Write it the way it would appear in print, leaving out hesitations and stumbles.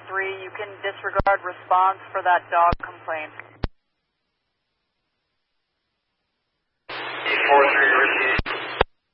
3, you can disregard response for that dog complaint.